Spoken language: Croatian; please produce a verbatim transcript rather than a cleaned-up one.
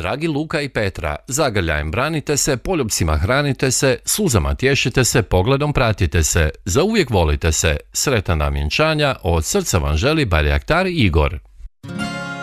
Dragi Luka i Petra, zagrljajem branite se, poljupcima hranite se, suzama tješite se, pogledom pratite se, zauvijek volite se. Sretan dan vjenčanja, od srca vam želi barjaktar Igor.